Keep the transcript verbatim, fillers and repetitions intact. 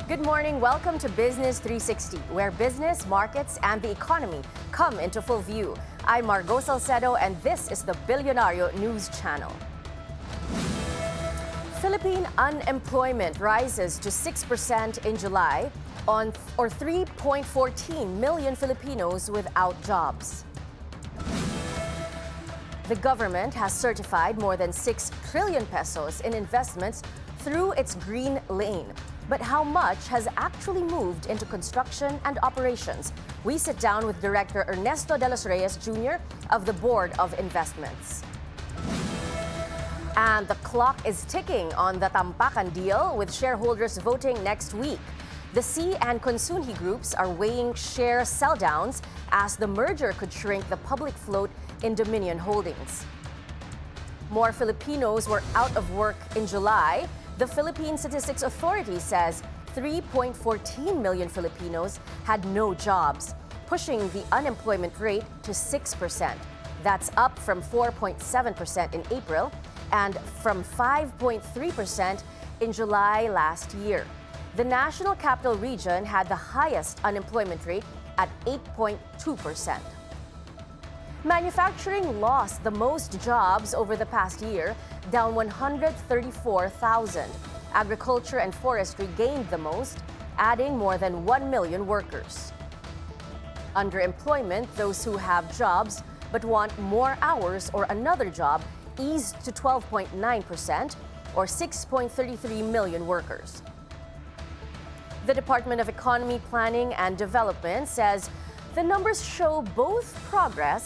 Good morning. Welcome to Business three sixty, where business, markets, and the economy come into full view. I'm Margo Salcedo, and this is the Billionario News Channel. Philippine unemployment rises to six percent in July, on or three point one four million Filipinos without jobs. The government has certified more than six trillion pesos in investments through its Green Lane. But how much has actually moved into construction and operations? We sit down with Director Ernesto de los Reyes Junior of the Board of Investments. And the clock is ticking on the Tampakan deal, with shareholders voting next week. The Sy and Consunji groups are weighing share sell-downs as the merger could shrink the public float in Dominion Holdings. More Filipinos were out of work in July. The Philippine Statistics Authority says three point one four million Filipinos had no jobs, pushing the unemployment rate to six percent. That's up from four point seven percent in April and from five point three percent in July last year. The National Capital Region had the highest unemployment rate at eight point two percent. Manufacturing lost the most jobs over the past year, down one hundred thirty-four thousand. Agriculture and forestry gained the most, adding more than one million workers. Underemployment, those who have jobs but want more hours or another job, eased to twelve point nine percent, or six point three three million workers. The Department of Economy, Planning and Development says the numbers show both progress